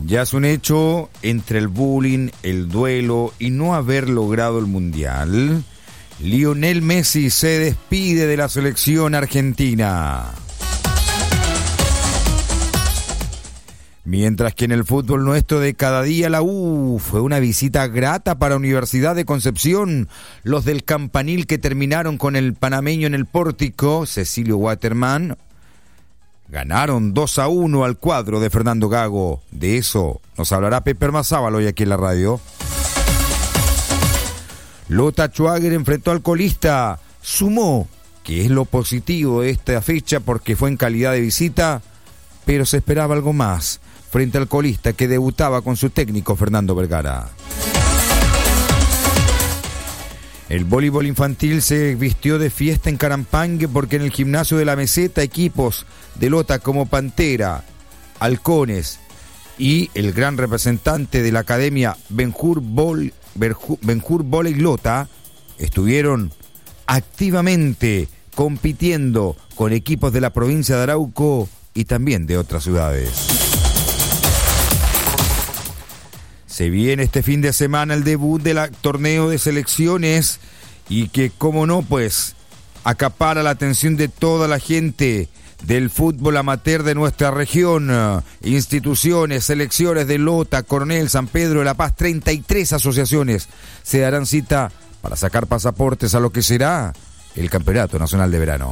Ya es un hecho, entre el bullying, el duelo y no haber logrado el Mundial, Lionel Messi se despide de la selección argentina. Mientras que en el fútbol nuestro de cada día, la U fue una visita grata para Universidad de Concepción. Los del Campanil, que terminaron con el panameño en el pórtico, Cecilio Waterman, ganaron 2-1 al cuadro de Fernando Gago. De eso nos hablará Pepe Armazábal hoy aquí en la radio. Lota Schwager enfrentó al colista, sumó, que es lo positivo de esta fecha porque fue en calidad de visita, pero se esperaba algo más frente al colista que debutaba con su técnico Fernando Vergara. El voleibol infantil se vistió de fiesta en Carampangue porque en el gimnasio de la Meseta equipos de Lota como Pantera, Halcones y el gran representante de la academia Benjur Volley Lota estuvieron activamente compitiendo con equipos de la provincia de Arauco y también de otras ciudades. Se viene este fin de semana el debut del torneo de selecciones y que, como no, pues, acapara la atención de toda la gente del fútbol amateur de nuestra región. Instituciones, selecciones de Lota, Coronel, San Pedro de la Paz, 33 asociaciones se darán cita para sacar pasaportes a lo que será el Campeonato Nacional de Verano.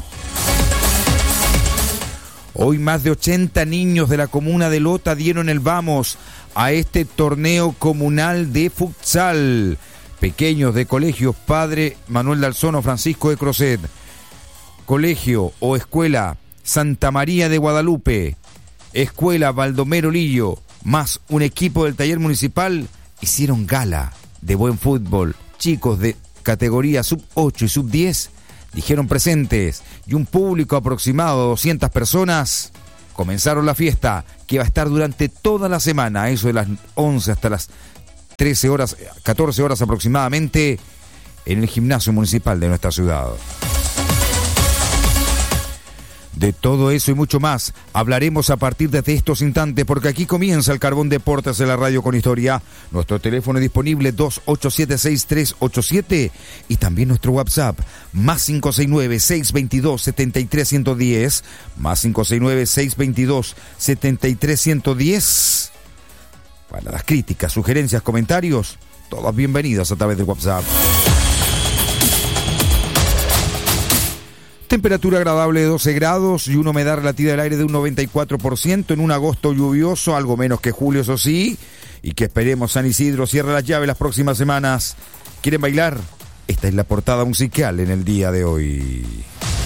Hoy más de 80 niños de la comuna de Lota dieron el vamos a este torneo comunal de futsal. Pequeños de colegios Padre Manuel Dalzono, Francisco de Crozet, Colegio o Escuela Santa María de Guadalupe, Escuela Baldomero Lillo, más un equipo del taller municipal, hicieron gala de buen fútbol. Chicos de categoría sub 8 y sub 10 dijeron presentes y un público aproximado de 200 personas comenzaron la fiesta que va a estar durante toda la semana, eso de las 11 hasta las 13 horas, 14 horas aproximadamente, en el gimnasio municipal de nuestra ciudad. De todo eso y mucho más hablaremos a partir de estos instantes, porque aquí comienza el Carbón Deportes de la Radio con Historia. Nuestro teléfono disponible 287-6387 y también nuestro WhatsApp más 569-622-73110, más 569-622-73110. Para las críticas, sugerencias, comentarios, todos bienvenidos a través del WhatsApp. Temperatura agradable de 12 grados y una humedad relativa del aire de un 94% en un agosto lluvioso, algo menos que julio, eso sí, y que esperemos San Isidro cierre las llaves las próximas semanas. ¿Quieren bailar? Esta es la portada musical en el día de hoy.